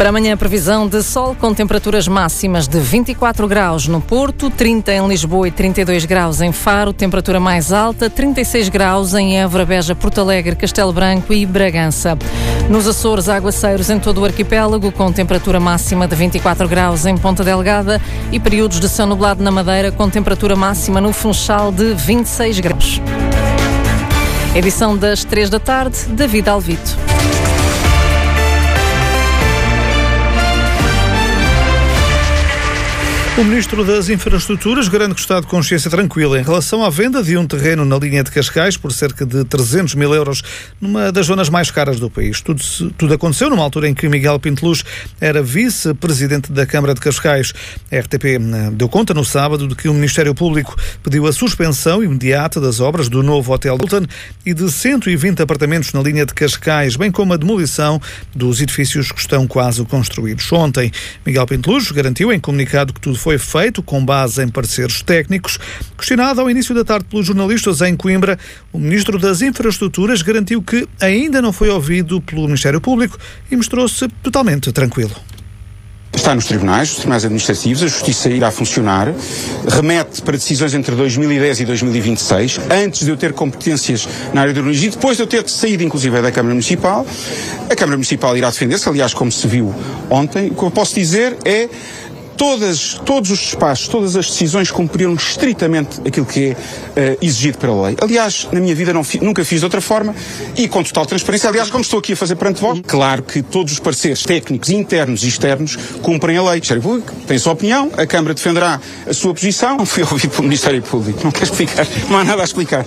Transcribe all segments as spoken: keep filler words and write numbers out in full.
Para amanhã, previsão de sol com temperaturas máximas de vinte e quatro graus no Porto, trinta em Lisboa e trinta e dois graus em Faro, temperatura mais alta, trinta e seis graus em Évora, Beja, Porto Alegre, Castelo Branco e Bragança. Nos Açores, aguaceiros em todo o arquipélago, com temperatura máxima de vinte e quatro graus em Ponta Delgada e períodos de céu nublado na Madeira, com temperatura máxima no Funchal de vinte e seis graus. Edição das três da tarde, David Alvito. O Ministro das Infraestruturas garante que está de consciência tranquila em relação à venda de um terreno na linha de Cascais por cerca de trezentos mil euros numa das zonas mais caras do país. Tudo, tudo aconteceu numa altura em que Miguel Pinto Luz era vice-presidente da Câmara de Cascais. A R T P deu conta no sábado de que o Ministério Público pediu a suspensão imediata das obras do novo Hotel Hilton e de cento e vinte apartamentos na linha de Cascais, bem como a demolição dos edifícios que estão quase construídos. Ontem, Miguel Pinto Luz garantiu em comunicado que tudo foi feito com base em pareceres técnicos. Questionado ao início da tarde pelos jornalistas em Coimbra, o Ministro das Infraestruturas garantiu que ainda não foi ouvido pelo Ministério Público e mostrou-se totalmente tranquilo. Está nos tribunais, os tribunais administrativos, a Justiça irá funcionar, remete para decisões entre dois mil e dez e dois mil e vinte e seis, antes de eu ter competências na área de urbanismo, depois de eu ter saído inclusive da Câmara Municipal. A Câmara Municipal irá defender-se, aliás, como se viu ontem. O que eu posso dizer é Todas, todos os despachos, todas as decisões cumpriram estritamente aquilo que é uh, exigido pela lei. Aliás, na minha vida não fi, nunca fiz de outra forma e com total transparência. Aliás, como estou aqui a fazer perante vós, claro que todos os pareceres técnicos, internos e externos cumprem a lei. O Ministério Público tem a sua opinião, a Câmara defenderá a sua posição. Não fui ouvido pelo Ministério Público. Não quero explicar, não há nada a explicar.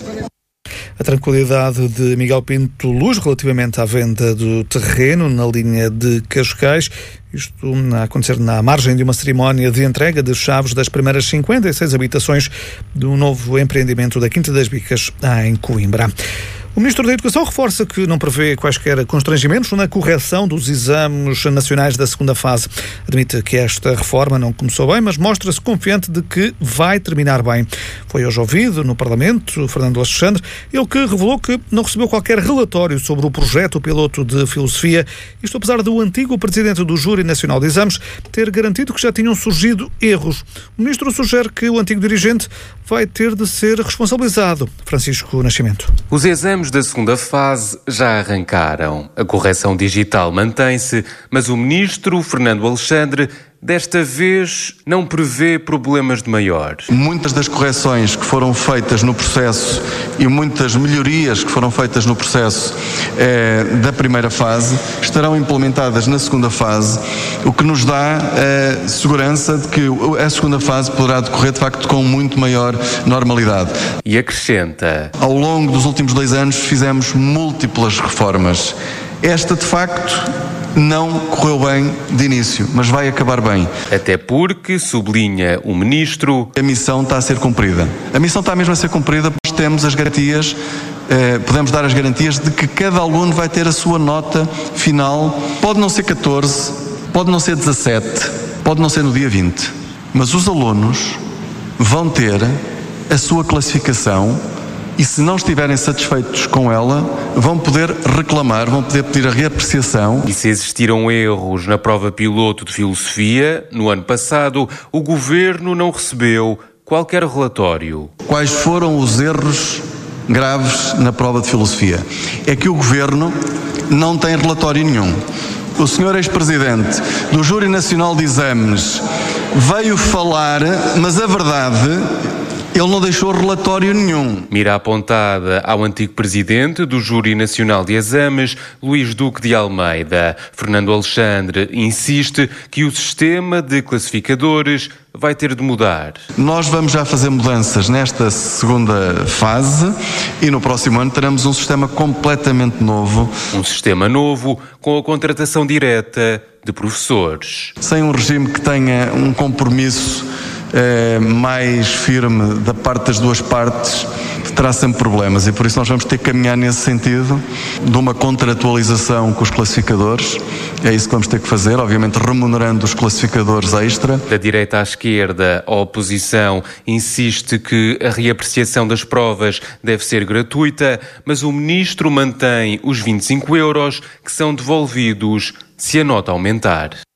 A tranquilidade de Miguel Pinto Luz relativamente à venda do terreno na linha de Cascais, isto a acontecer na margem de uma cerimónia de entrega de chaves das primeiras cinquenta e seis habitações do novo empreendimento da Quinta das Bicas, em Coimbra. O Ministro da Educação reforça que não prevê quaisquer constrangimentos na correção dos exames nacionais da segunda fase. Admite que esta reforma não começou bem, mas mostra-se confiante de que vai terminar bem. Foi hoje ouvido no Parlamento Fernando Alexandre, ele que revelou que não recebeu qualquer relatório sobre o projeto piloto de filosofia, isto apesar do antigo presidente do Júri Nacional de Exames ter garantido que já tinham surgido erros. O Ministro sugere que o antigo dirigente vai ter de ser responsabilizado. Francisco Nascimento. Os exames da segunda fase já arrancaram. A correção digital mantém-se, mas o Ministro Fernando Alexandre desta vez não prevê problemas de maiores. Muitas das correções que foram feitas no processo e muitas melhorias que foram feitas no processo eh, da primeira fase estarão implementadas na segunda fase, o que nos dá a segurança de que a segunda fase poderá decorrer de facto com muito maior normalidade. E acrescenta: ao longo dos últimos dois anos fizemos múltiplas reformas. Esta, de facto, não correu bem de início, mas vai acabar bem. Até porque, sublinha o Ministro, a missão está a ser cumprida. A missão está mesmo a ser cumprida, porque temos as garantias, eh, podemos dar as garantias de que cada aluno vai ter a sua nota final. Pode não ser catorze, pode não ser dezassete, pode não ser no dia vinte, mas os alunos vão ter a sua classificação. E se não estiverem satisfeitos com ela, vão poder reclamar, vão poder pedir a reapreciação. E se existiram erros na prova piloto de filosofia, no ano passado, o Governo não recebeu qualquer relatório. Quais foram os erros graves na prova de filosofia? É que o Governo não tem relatório nenhum. O senhor ex-presidente do Júri Nacional de Exames veio falar, mas a verdade... ele não deixou relatório nenhum. Mira apontada ao antigo presidente do Júri Nacional de Exames, Luís Duque de Almeida. Fernando Alexandre insiste que o sistema de classificadores vai ter de mudar. Nós vamos já fazer mudanças nesta segunda fase e no próximo ano teremos um sistema completamente novo. Um sistema novo com a contratação direta de professores. Sem um regime que tenha um compromisso eh, mais firme da parte das duas partes, terá sempre problemas, e por isso nós vamos ter que caminhar nesse sentido de uma contratualização com os classificadores. É isso que vamos ter que fazer, obviamente remunerando os classificadores extra. Da direita à esquerda, a oposição insiste que a reapreciação das provas deve ser gratuita, mas o ministro mantém os vinte e cinco euros que são devolvidos se a nota aumentar.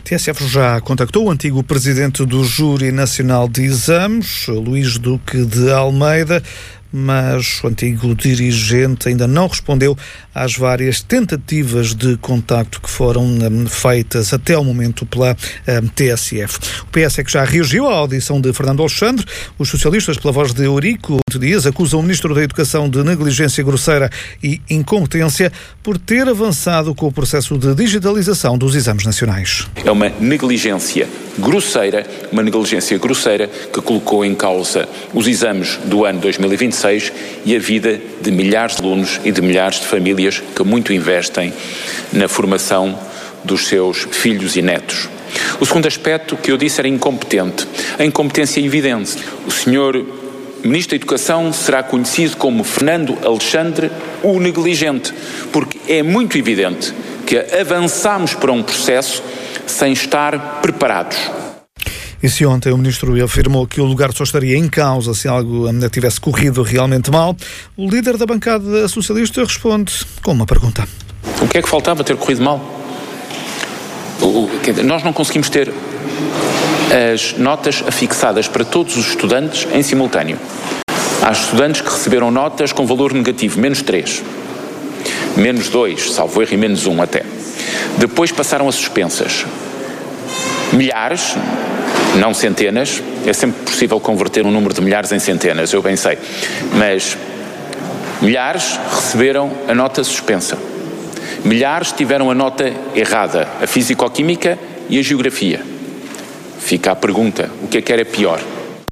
T S F já contactou o antigo presidente do Júri Nacional de Exames, Luís Duque de Almeida, mas o antigo dirigente ainda não respondeu às várias tentativas de contacto que foram um, feitas até ao momento pela um, T S F. O P S é que já reagiu à audição de Fernando Alexandre. Os socialistas, pela voz de Eurico Dias, acusam o Ministro da Educação de negligência grosseira e incompetência por ter avançado com o processo de digitalização dos exames nacionais. É uma negligência grosseira, uma negligência grosseira que colocou em causa os exames do ano dois mil e vinte e seis e a vida de milhares de alunos e de milhares de famílias que muito investem na formação dos seus filhos e netos. O segundo aspecto que eu disse era incompetente. A incompetência é evidente. O senhor Ministro da Educação será conhecido como Fernando Alexandre o negligente, porque é muito evidente que avançamos para um processo sem estar preparados. E se ontem o Ministro afirmou que o lugar só estaria em causa se algo tivesse corrido realmente mal, o líder da bancada socialista responde com uma pergunta. O que é que faltava ter corrido mal? O, o, nós não conseguimos ter as notas afixadas para todos os estudantes em simultâneo. Há estudantes que receberam notas com valor negativo, menos três, menos dois, salvo erro, e menos um até. Depois passaram a suspensas. Milhares, não centenas, é sempre possível converter um número de milhares em centenas, eu bem sei, mas milhares receberam a nota suspensa. Milhares tiveram a nota errada, a físico-química e a geografia. Fica a pergunta, o que é que era pior?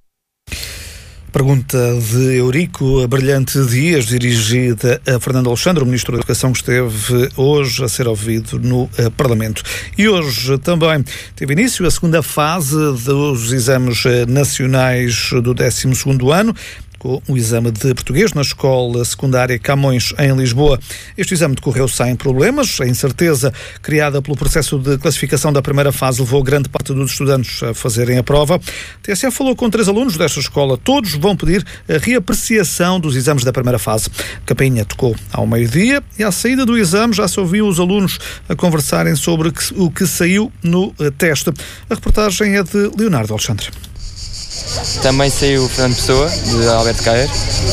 Pergunta de Eurico Brilhante Dias, dirigida a Fernando Alexandre, o Ministro da Educação, que esteve hoje a ser ouvido no uh, Parlamento. E hoje também teve início a segunda fase dos exames nacionais do décimo segundo ano, com o exame de português na Escola Secundária Camões, em Lisboa. Este exame decorreu sem problemas. A incerteza criada pelo processo de classificação da primeira fase levou grande parte dos estudantes a fazerem a prova. A T S F falou com três alunos desta escola. Todos vão pedir a reapreciação dos exames da primeira fase. A campainha tocou ao meio-dia e à saída do exame já se ouviu os alunos a conversarem sobre o que saiu no teste. A reportagem é de Leonardo Alexandre. Também saiu o Fernando Pessoa, de Alberto Caer.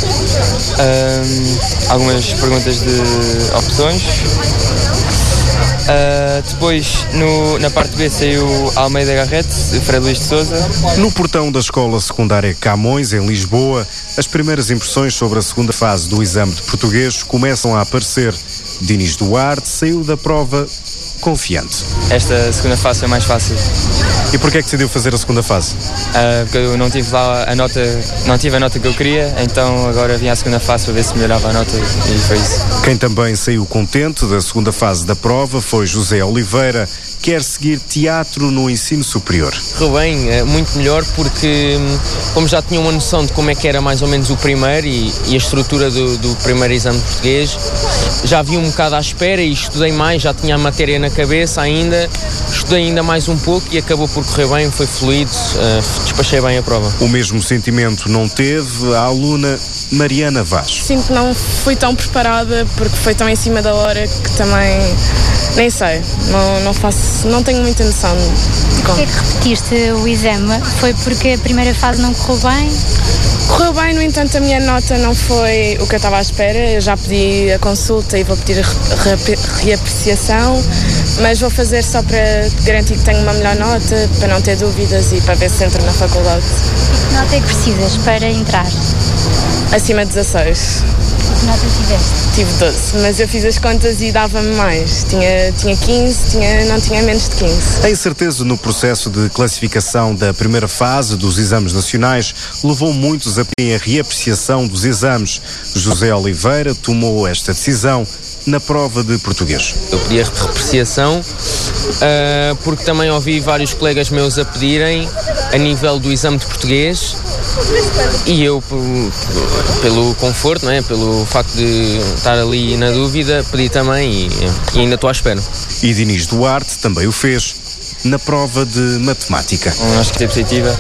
Um, algumas perguntas de opções. Uh, depois, no, na parte B, saiu Almeida Garrett, Fred Luís de Souza. No portão da Escola Secundária Camões, em Lisboa, as primeiras impressões sobre a segunda fase do exame de português começam a aparecer. Dinis Duarte saiu da prova confiante. Esta segunda fase foi mais fácil. E porquê é que decidiu fazer a segunda fase? Uh, porque eu não tive lá a nota, não tive a nota que eu queria, então agora vim à segunda fase para ver se melhorava a nota e foi isso. Quem também saiu contente da segunda fase da prova foi José Oliveira, que quer seguir teatro no ensino superior. Correu bem, muito melhor, porque como já tinha uma noção de como é que era mais ou menos o primeiro e, e a estrutura do, do primeiro exame de português, já vi um bocado à espera e estudei mais, já tinha a matéria na cabeça ainda, estudei ainda mais um pouco e acabou por correr bem, foi fluido, uh, despachei bem a prova. O mesmo sentimento não teve a aluna Mariana Vaz. Sinto que não fui tão preparada porque foi tão em cima da hora que também nem sei, não, não faço, não tenho muita noção de como. Por que é que repetiste o exame? Foi porque a primeira fase não correu bem? Correu bem, no entanto a minha nota não foi o que eu estava à espera. Eu já pedi a consulta e vou pedir a reapreciação, mas vou fazer só para garantir que tenho uma melhor nota, para não ter dúvidas e para ver se entro na faculdade. E que nota é que precisas para entrar? Acima de dezasseis. E que nota tiveste? Tive doze, mas eu fiz as contas e dava-me mais. Tinha, tinha quinze, tinha, não tinha menos de quinze. A incerteza no processo de classificação da primeira fase dos exames nacionais levou muitos a pedir a reapreciação dos exames. José Oliveira tomou esta decisão na prova de português. Eu pedi a reapreciação uh, porque também ouvi vários colegas meus a pedirem a nível do exame de português e eu, pelo conforto, não é? Pelo facto de estar ali na dúvida, pedi também e, e ainda estou à espera. E Dinis Duarte também o fez na prova de matemática. Acho que é positiva,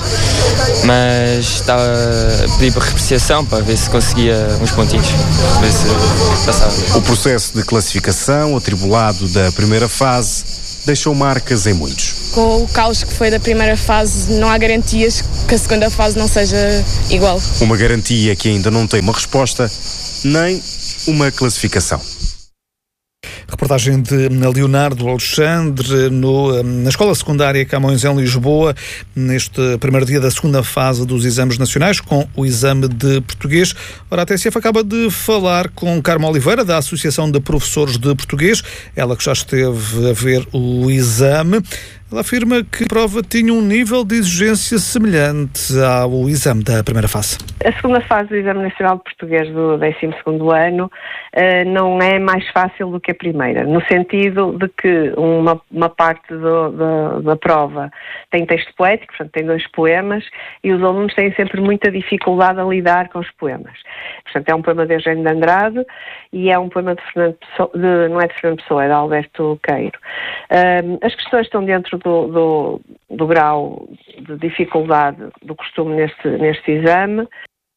mas estava a pedir para reapreciação para ver se conseguia uns pontinhos, para ver se passava. O processo de classificação atribulado da primeira fase deixou marcas em muitos. com o caos que foi da primeira fase, não há garantias que a segunda fase não seja igual. Uma garantia que ainda não tem uma resposta, nem uma classificação. Reportagem de Leonardo Alexandre no, na Escola Secundária Camões, em Lisboa, neste primeiro dia da segunda fase dos exames nacionais, com o exame de português. Ora, a T S F acaba de falar com Carmo Oliveira, da Associação de Professores de Português, ela que já esteve a ver o exame. Ela afirma que a prova tinha um nível de exigência semelhante ao exame da primeira fase. A segunda fase do Exame Nacional de Português do décimo segundo ano uh, não é mais fácil do que a primeira, no sentido de que uma, uma parte do, do, da prova tem texto poético, portanto tem dois poemas, e os alunos têm sempre muita dificuldade a lidar com os poemas. Portanto, é um poema de Eugênio de Andrade e é um poema de Fernando Pessoa, de, não é de Fernando Pessoa, é de Alberto Queiro. Um, as questões estão dentro do, do, do grau de dificuldade do costume neste, neste exame.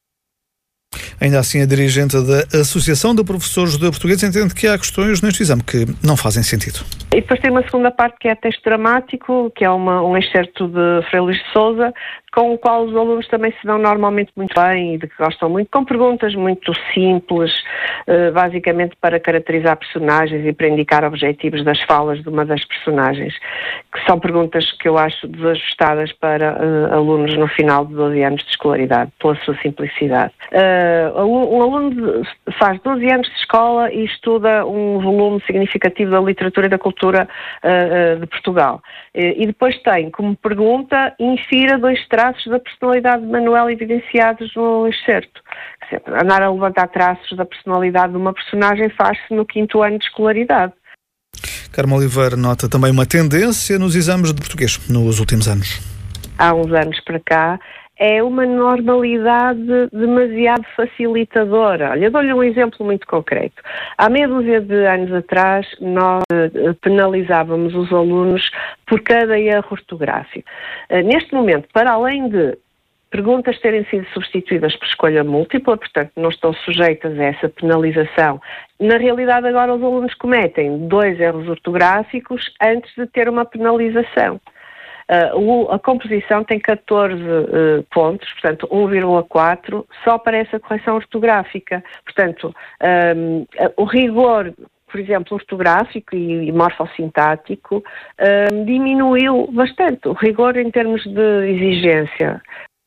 Ainda assim, a dirigente da Associação de Professores de Português entende que há questões neste exame que não fazem sentido. E depois tem uma segunda parte que é texto dramático, que é uma, um excerto de Frei Luís de Sousa, com o qual os alunos também se dão normalmente muito bem e de que gostam muito, com perguntas muito simples, uh, basicamente para caracterizar personagens e para indicar objetivos das falas de uma das personagens, que são perguntas que eu acho desajustadas para uh, alunos no final de doze anos de escolaridade, pela sua simplicidade. Uh, um aluno faz doze anos de escola e estuda um volume significativo da literatura e da cultura uh, uh, de Portugal. Uh, e depois tem como pergunta, infira dois traços da personalidade de Manuel evidenciados no excerto. Andar a levantar traços da personalidade de uma personagem faz-se no quinto ano de escolaridade. Carmo Oliveira nota também uma tendência nos exames de português nos últimos anos. Há uns anos para cá, é uma normalidade demasiado facilitadora. Olha, eu dou-lhe um exemplo muito concreto. Há meia dúzia de anos atrás, nós uh, penalizávamos os alunos por cada erro ortográfico. Uh, neste momento, para além de perguntas terem sido substituídas por escolha múltipla, portanto não estão sujeitas a essa penalização, na realidade agora os alunos cometem dois erros ortográficos antes de ter uma penalização. Uh, o, a composição tem catorze uh, pontos, portanto um vírgula quatro, só para essa correção ortográfica. Portanto, um, o rigor, por exemplo, ortográfico e, e morfossintático um, diminuiu bastante. O rigor em termos de exigência.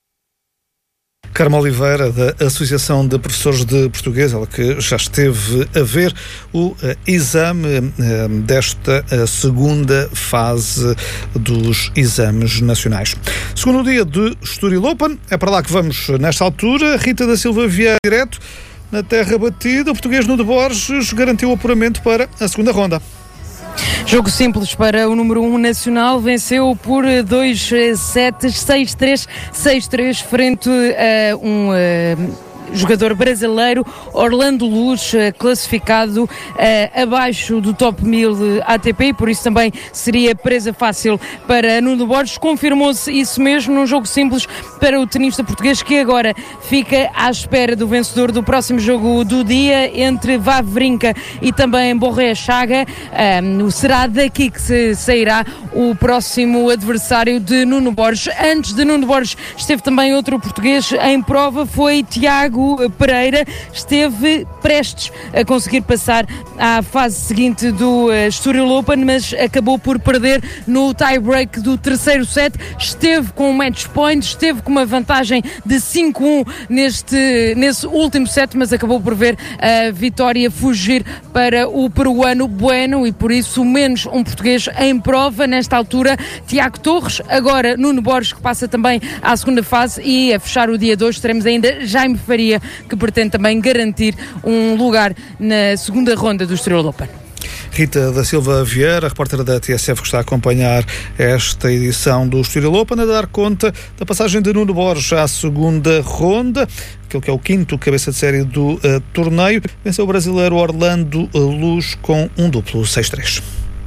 Carmo Oliveira, da Associação de Professores de Português, ela que já esteve a ver o uh, exame uh, desta uh, segunda fase dos exames nacionais. Segundo dia de Estoril Open, é para lá que vamos nesta altura. Rita da Silva Vieira, direto na terra batida. O português Nuno Borges garantiu o apuramento para a segunda ronda. Jogo simples para o número um nacional, venceu por dois sets, seis três, seis três, frente a um uh, jogador brasileiro, Orlando Luz, uh, classificado uh, abaixo do top mil A T P, e por isso também seria presa fácil para Nuno Borges. Confirmou-se isso mesmo num jogo simples para o tenista português, que agora fica à espera do vencedor do próximo jogo do dia, entre Wawrinka e também Borré Chaga. Um, será daqui que se sairá o próximo adversário de Nuno Borges. Antes de Nuno Borges esteve também outro português em prova, foi Tiago Pereira, esteve prestes a conseguir passar à fase seguinte do uh, Estoril Open, mas acabou por perder no tie-break do terceiro set. Esteve com um match point, esteve com uma vantagem de cinco um neste, nesse último set, mas acabou por ver a vitória fugir para o peruano Bueno, e por isso menos um português em prova nesta altura. Tiago Torres, agora Nuno Borges, que passa também à segunda fase, e a fechar o dia de hoje teremos ainda Jaime Faria, que pretende também garantir um lugar na segunda ronda do Estoril Open. Rita da Silva Vieira, repórter da T S F, que está a acompanhar esta edição do Estoril Open, a dar conta da passagem de Nuno Borges à segunda ronda, aquele que é o quinto cabeça de série do uh, torneio. Venceu o brasileiro Orlando Luz com um duplo seis três.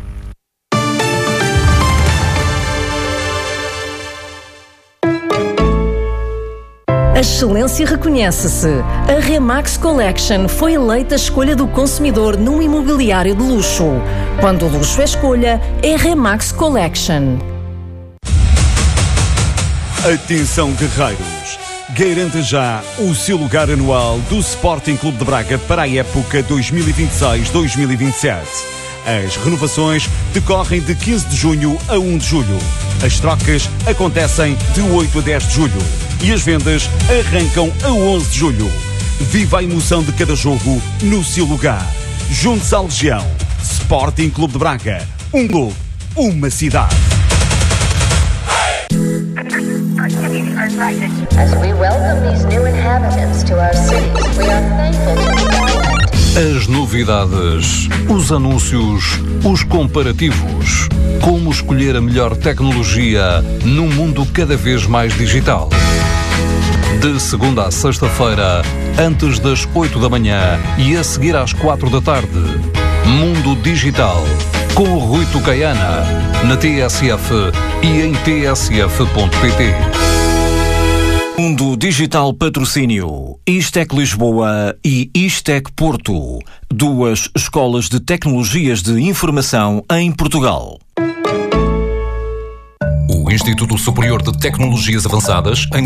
A excelência reconhece-se. A Remax Collection foi eleita a escolha do consumidor num imobiliário de luxo. Quando o luxo é escolha, é Remax Collection. Atenção, guerreiros! Garanta já o seu lugar anual do Sporting Clube de Braga para a época dois mil e vinte e seis dois mil e vinte e sete. As renovações decorrem de quinze de junho a um de julho. As trocas acontecem de oito a dez de julho. E as vendas arrancam a onze de julho. Viva a emoção de cada jogo no seu lugar. Junte-se à Legião. Sporting Clube de Braga. Um clube, uma cidade. As we welcome these new inhabitants to our cities, we are thankful to the government. As novidades, os anúncios, os comparativos. Como escolher a melhor tecnologia num mundo cada vez mais digital. De segunda a sexta-feira, antes das oito da manhã e a seguir às quatro da tarde. Mundo Digital, com o Rui Tucaiana, na T S F e em t s f ponto p t. Mundo Digital Patrocínio, Istec Lisboa e Istec Porto, duas escolas de tecnologias de informação em Portugal. O Instituto Superior de Tecnologias Avançadas, em